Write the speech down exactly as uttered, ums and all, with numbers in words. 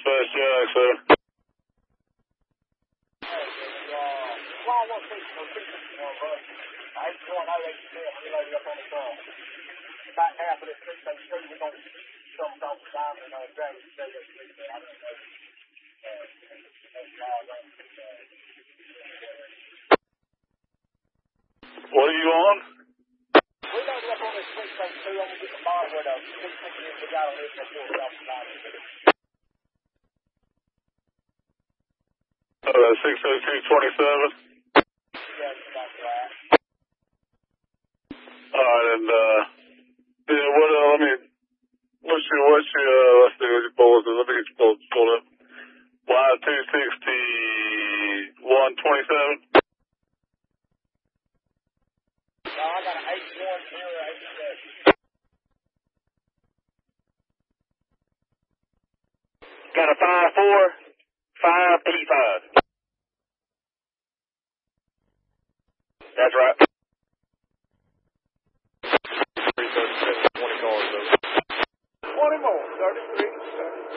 Best Jack, sir. About half of this six oh two, we're going to jump off the down and uh, drag it straight up. I don't know. What are you on? We're going to get up on this six oh two. I'm going to get the bar where the big ticket is. We got on this and we'll off the down. Uh, six oh two twenty-seven. Yeah, that's right. All right, and, uh, yeah, what, uh, let me, what's your, what's your, uh, let's see what your bullets is. Let me get your bullets pulled up. Y two sixty-one twenty-seven. No, I got an eight one zero eight six. Got a five four five eight five. That's right.